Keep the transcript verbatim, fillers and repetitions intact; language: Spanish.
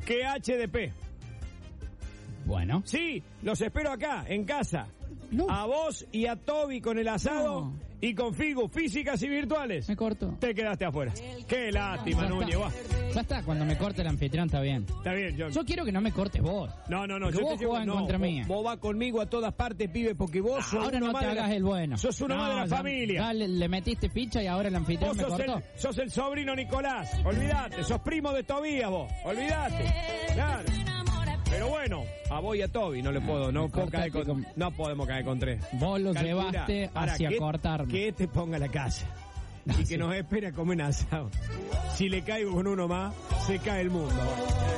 que H D P. Bueno. Sí, los espero acá, en casa. No. A vos y a Toby con el asado No. y con Figu, físicas y virtuales. Me corto. Te quedaste afuera. Qué lástima, Ya Núñez. está. Va. Ya está, cuando me corte el anfitrión está bien. Está bien, John. Yo quiero que no me cortes vos. No, no, no. Porque Yo vos te llevo, jugás en no, contra vos, mía. vos vas conmigo a todas partes, pibe, porque vos sos Ahora uno no más te de la- hagas el bueno. Sos uno No, más de la ya- familia. ya le, le metiste ficha y ahora el anfitrión Vos me sos cortó. el, sos el sobrino Nicolás. Olvídate. Sos primo de Tobías vos. Olvídate. Claro. Pero bueno, a vos y a Toby no le puedo, no Me puedo caer cortaste con, con- no podemos caer con tres. Vos lo Calcula, llevaste para hacia que, cortarme. Que este ponga la casa. Y que Sí. nos espere a comer un asado. Si le caigo con uno más, se cae el mundo.